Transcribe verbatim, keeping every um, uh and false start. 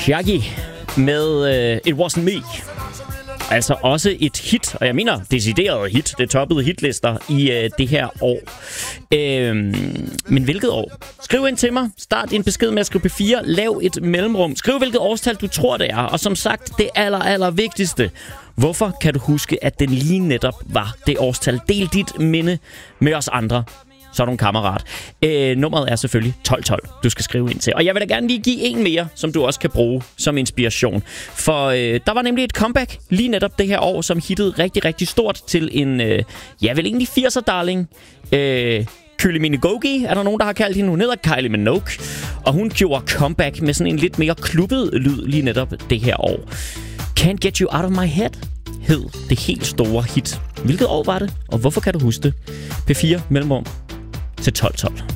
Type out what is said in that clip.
Shaggy med uh, It Wasn't Me. Altså også et hit, og jeg mener decideret hit. Det toppede hitlister i uh, det her år. Uh, men hvilket år? Skriv ind til mig. Start din besked med at skrive P fire. Lav et mellemrum. Skriv hvilket årstal du tror det er. Og som sagt, det aller, aller vigtigste. Hvorfor kan du huske, at den lige netop var det årstal? Del dit minde med os andre. Så er du en kammerat. Øh, nummeret er selvfølgelig tolv tolv, du skal skrive ind til. Og jeg vil da gerne lige give en mere, som du også kan bruge som inspiration. For øh, der var nemlig et comeback lige netop det her år, som hittede rigtig, rigtig stort til en, øh, ja vel egentlig firser-darling. Øh, Kylie Minogue er der nogen, der har kaldt hende. Hun hedder Kylie Minogue. Og hun gjorde comeback med sådan en lidt mere klubbet lyd lige netop det her år. Can't Get You Out of My Head hed det helt store hit. Hvilket år var det, og hvorfor kan du huske det? P fire mellemrum til tolv tolv.